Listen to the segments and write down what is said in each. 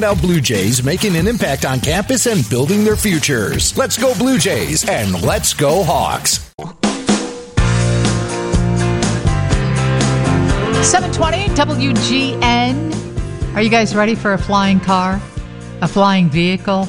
Now Blue Jays making an impact on campus and building their futures. Let's go Blue Jays and let's go Hawks. 720 WGN. Are you guys ready for a flying car? A flying vehicle?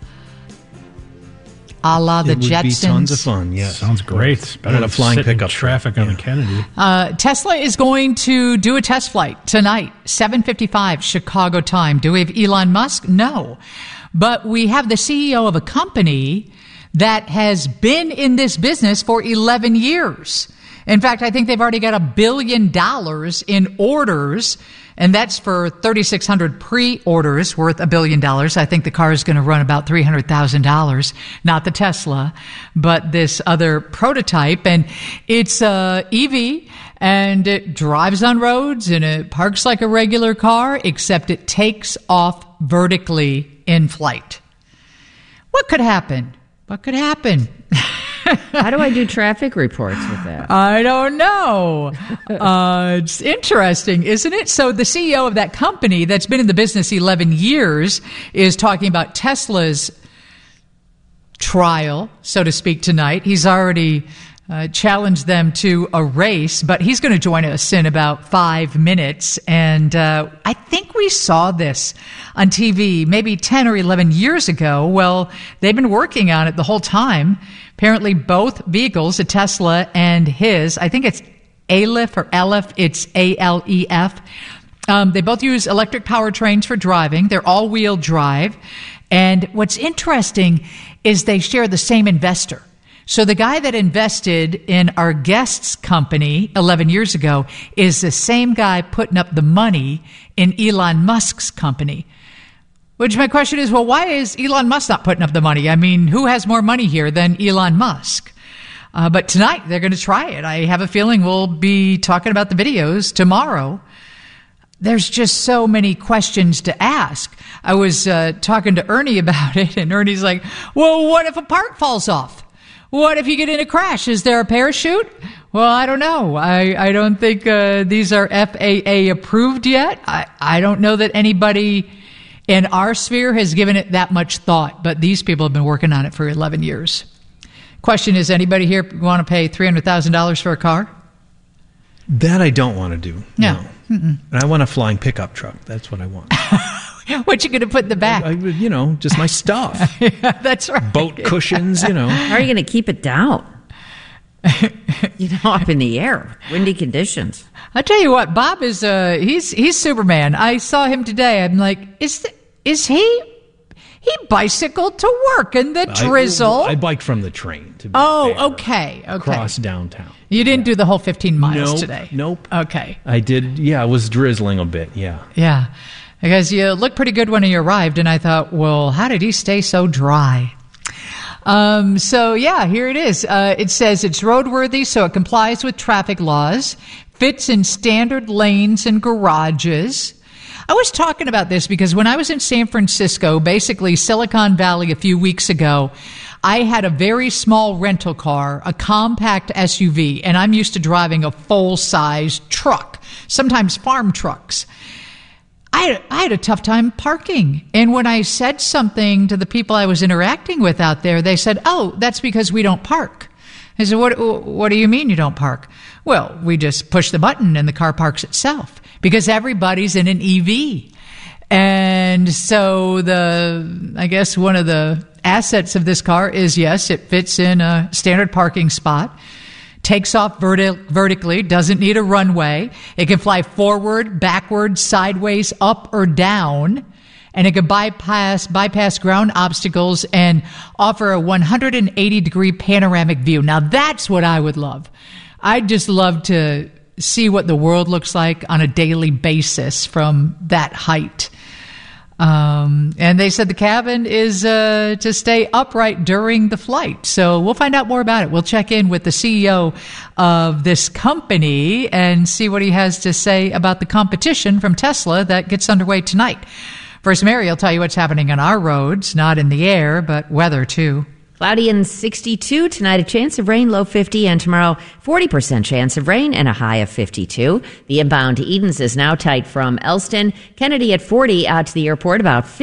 A la the Jetsons. It would be tons of fun, yes. Sounds great. Better than a flying pickup traffic on the Kennedy. Tesla is going to do a test flight tonight, 7:55 Chicago time. Do we have Elon Musk? No. But we have the CEO of a company that has been in this business for 11 years. In fact, I think they've already got $1 billion in orders, and that's for 3,600 pre-orders worth $1 billion. I think the car is going to run about $300,000, not the Tesla, but this other prototype. And it's EV, and it drives on roads, and it parks like a regular car, except it takes off vertically in flight. What could happen? What could happen? How do I do traffic reports with that? I don't know. It's interesting, isn't it? So the CEO of that company that's been in the business 11 years is talking about Tesla's trial, so to speak, tonight. He's already challenged them to a race, but he's going to join us in about 5 minutes. And I think we saw this on TV maybe 10 or 11 years ago. Well, they've been working on it the whole time. Apparently both vehicles, a Tesla and his, I think it's Aleph or Aleph, it's ALEF. They both use electric powertrains for driving. They're all-wheel drive. And what's interesting is they share the same investor. So the guy that invested in our guest's company 11 years ago is the same guy putting up the money in Elon Musk's company. Which my question is, well, why is Elon Musk not putting up the money? I mean, who has more money here than Elon Musk? But tonight they're going to try it. I have a feeling we'll be talking about the videos tomorrow. There's just so many questions to ask. I was talking to Ernie about it, and Ernie's like, well, what if a part falls off? What if you get in a crash? Is there a parachute? Well, I don't know. I don't think these are FAA approved yet. I don't know that anybody in our sphere has given it that much thought, but these people have been working on it for 11 years. Question is, anybody here want to pay $300,000 for a car? That I don't want to do. No. And I want a flying pickup truck. That's what I want. What you going to put in the back? Just my stuff. Yeah, that's right. Boat cushions, How are you going to keep it down? Up in the air, windy conditions. I tell you what, Bob is he's Superman. I saw him today. I'm like, is he bicycled to work in the drizzle? I biked from the train. To be fair, okay. Across downtown. You didn't do the whole 15 miles today? Nope. Okay. I did. Yeah, it was drizzling a bit. Yeah. Yeah, because you looked pretty good when you arrived, and I thought, well, how did he stay so dry? Here it is. It says it's roadworthy, so it complies with traffic laws, fits in standard lanes and garages. I was talking about this because when I was in San Francisco, basically Silicon Valley a few weeks ago, I had a very small rental car, a compact SUV, and I'm used to driving a full-size truck, sometimes farm trucks. I had a tough time parking. And when I said something to the people I was interacting with out there, they said, oh, that's because we don't park. I said, what do you mean you don't park? Well, we just push the button and the car parks itself because everybody's in an EV. And so I guess one of the assets of this car is, yes, it fits in a standard parking spot. Takes off vertically, doesn't need a runway. It can fly forward, backward, sideways, up or down. And it can bypass ground obstacles and offer a 180-degree panoramic view. Now, that's what I would love. I'd just love to see what the world looks like on a daily basis from that height. And they said the cabin is to stay upright during the flight. So we'll find out more about it. We'll check in with the CEO of this company and see what he has to say about the competition from Tesla that gets underway tonight. First, Mary will tell you what's happening on our roads, not in the air, but weather too. Cloudy and 62. Tonight, a chance of rain, low 50. And tomorrow, 40% chance of rain and a high of 52. The inbound to Edens is now tight from Elston. Kennedy at 40 out to the airport, about 50.